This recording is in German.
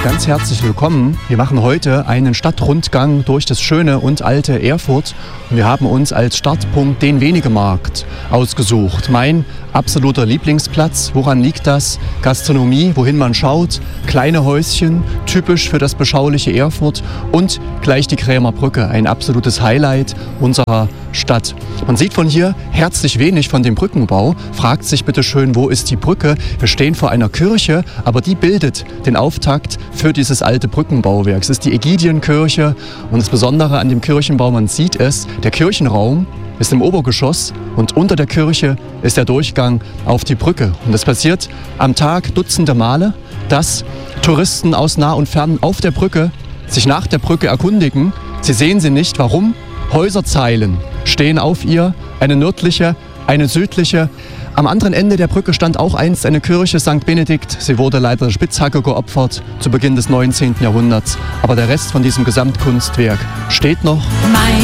Ganz herzlich willkommen. Wir machen heute einen Stadtrundgang durch das schöne und alte Erfurt. Und wir haben uns als Startpunkt den Wegemarkt ausgesucht. Mein absoluter Lieblingsplatz. Woran liegt das? Gastronomie, wohin man schaut, kleine Häuschen, typisch für das beschauliche Erfurt und gleich die Krämer Brücke, ein absolutes Highlight unserer Stadt. Man sieht von hier herzlich wenig von dem Brückenbau, fragt sich bitte schön, wo ist die Brücke? Wir stehen vor einer Kirche, aber die bildet den Auftakt für dieses alte Brückenbauwerk. Es ist die Ägidienkirche und das Besondere an dem Kirchenbau, man sieht es, der Kirchenraum ist im Obergeschoss und unter der Kirche ist der Durchgang auf die Brücke. Und das passiert am Tag dutzende Male, dass Touristen aus nah und fern auf der Brücke sich nach der Brücke erkundigen. Sie sehen sie nicht. Warum? Häuserzeilen stehen auf ihr, eine nördliche, eine südliche. Am anderen Ende der Brücke stand auch einst eine Kirche St. Benedikt. Sie wurde leider der Spitzhacke geopfert zu Beginn des 19. Jahrhunderts. Aber der Rest von diesem Gesamtkunstwerk steht noch. Mein